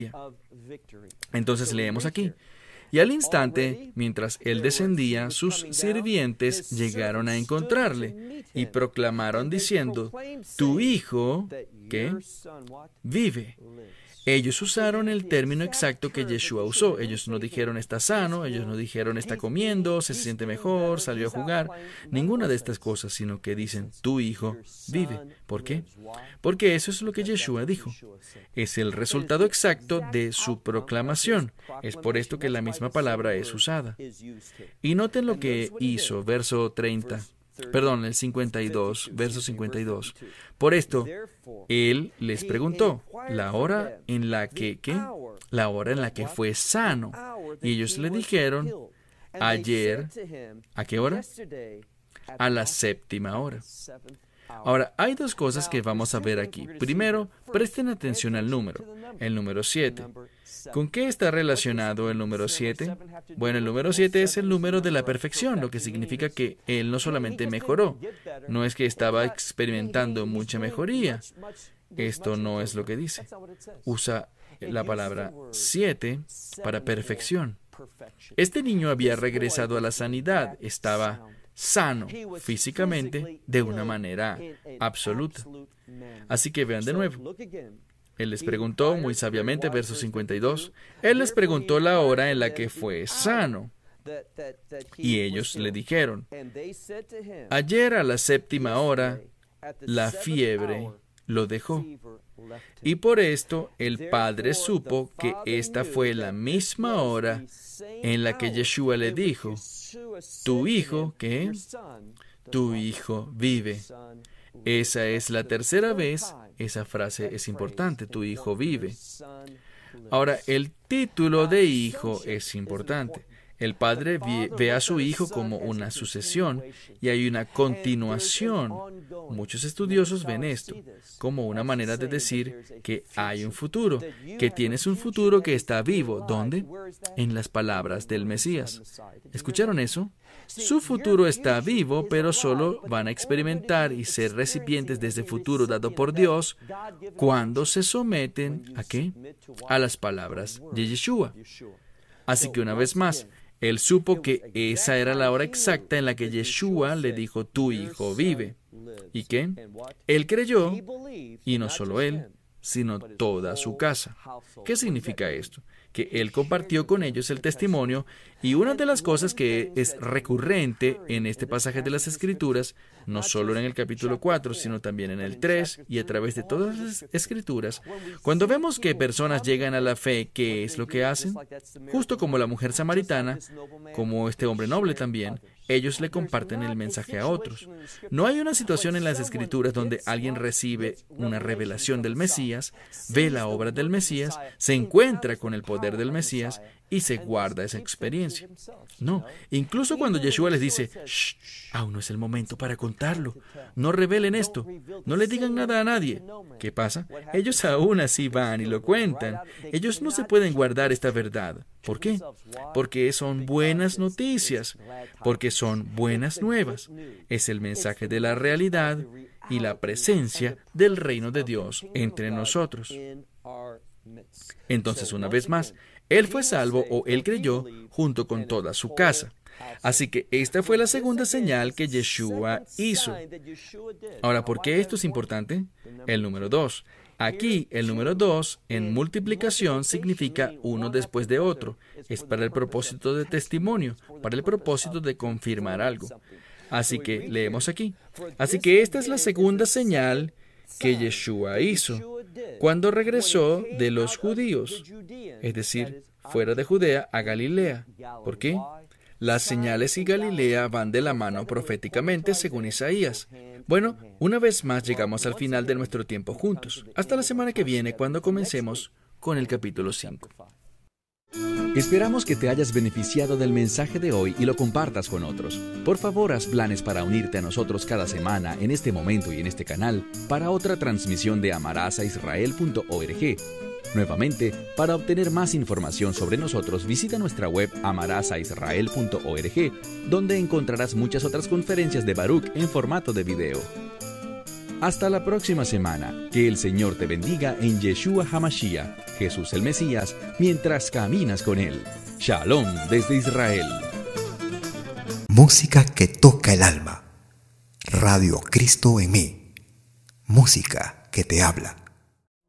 Entonces leemos aquí. Y al instante, mientras él descendía, sus sirvientes llegaron a encontrarle y proclamaron diciendo, tu hijo, ¿qué? Vive. Ellos usaron el término exacto que Yeshua usó. Ellos no dijeron está sano, ellos no dijeron está comiendo, se siente mejor, salió a jugar. Ninguna de estas cosas, sino que dicen tu hijo vive. ¿Por qué? Porque eso es lo que Yeshua dijo. Es el resultado exacto de su proclamación. Es por esto que la misma palabra es usada. Y noten lo que hizo, verso 30. Perdón, el 52, verso 52. Por esto, él les preguntó, la hora en la que, ¿qué? La hora en la que fue sano. Y ellos le dijeron, ayer, ¿a qué hora? A la 7ª hora. Ahora, hay dos cosas que vamos a ver aquí. Primero, presten atención al número, el número 7. ¿Con qué está relacionado el número 7? Bueno, el número 7 es el número de la perfección, lo que significa que él no solamente mejoró, no es que estaba experimentando mucha mejoría. Esto no es lo que dice. Usa la palabra 7 para perfección. Este niño había regresado a la sanidad, estaba sano físicamente de una manera absoluta. Así que vean de nuevo. Él les preguntó muy sabiamente, verso 52, él les preguntó la hora en la que fue sano. Y ellos le dijeron, ayer a la 7ª hora, la fiebre lo dejó. Y por esto el padre supo que esta fue la misma hora en la que Yeshua le dijo, tu hijo, ¿qué? Tu hijo vive. Esa es la tercera vez. Esa frase es importante, tu hijo vive. Ahora, el título de hijo es importante. El padre ve a su hijo como una sucesión y hay una continuación. Muchos estudiosos ven esto como una manera de decir que hay un futuro, que tienes un futuro que está vivo. ¿Dónde? En las palabras del Mesías. ¿Escucharon eso? Su futuro está vivo, pero solo van a experimentar y ser recipientes de ese futuro dado por Dios cuando se someten ¿a qué? A las palabras de Yeshua. Así que una vez más, él supo que esa era la hora exacta en la que Yeshua le dijo, tu hijo vive. ¿Y qué? Él creyó, y no solo él, sino toda su casa. ¿Qué significa esto? Que él compartió con ellos el testimonio, y una de las cosas que es recurrente en este pasaje de las Escrituras, no solo en el capítulo 4, sino también en el 3 y a través de todas las Escrituras, cuando vemos que personas llegan a la fe, ¿qué es lo que hacen? Justo como la mujer samaritana, como este hombre noble también, ellos le comparten el mensaje a otros. No hay una situación en las Escrituras donde alguien recibe una revelación del Mesías, ve la obra del Mesías, se encuentra con el poder del Mesías y se guarda esa experiencia. No, incluso cuando Yeshua les dice, shh, aún no es el momento para contarlo, no revelen esto, no le digan nada a nadie. ¿Qué pasa? Ellos aún así van y lo cuentan. Ellos no se pueden guardar esta verdad. ¿Por qué? Porque son buenas noticias, porque son buenas nuevas. Es el mensaje de la realidad y la presencia del reino de Dios entre nosotros. Entonces, una vez más, él fue salvo o él creyó junto con toda su casa. Así que esta fue la segunda señal que Yeshua hizo. Ahora, ¿por qué esto es importante? El número 2. Aquí, el número 2 en multiplicación significa uno después de otro. Es para el propósito de testimonio, para el propósito de confirmar algo. Así que leemos aquí. Así que esta es la segunda señal que Yeshua hizo cuando regresó de los judíos, es decir, fuera de Judea a Galilea. ¿Por qué? Las señales y Galilea van de la mano proféticamente según Isaías. Bueno, una vez más llegamos al final de nuestro tiempo juntos. Hasta la semana que viene cuando comencemos con el capítulo 5. Esperamos que te hayas beneficiado del mensaje de hoy y lo compartas con otros. Por favor, haz planes para unirte a nosotros cada semana en este momento y en este canal para otra transmisión de amarazaisrael.org. Nuevamente, para obtener más información sobre nosotros, visita nuestra web amarazaisrael.org, donde encontrarás muchas otras conferencias de Baruch en formato de video. Hasta la próxima semana. Que el Señor te bendiga en Yeshua HaMashiach, Jesús el Mesías mientras caminas con Él. Shalom desde Israel. Música que toca el alma. Radio Cristo en mí. Música que te habla.